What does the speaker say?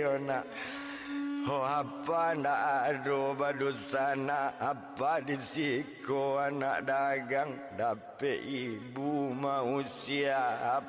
ayona. Oh apa ndak ado badusana, apa disiko anak dagang, dapet ibu mau siap.